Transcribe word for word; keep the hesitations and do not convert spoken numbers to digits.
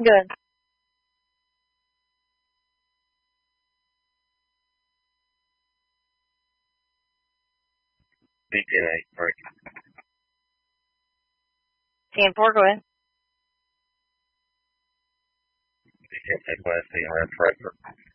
Good. B K A, break. ten four, go ahead. B K A, Class C, Red Tracer.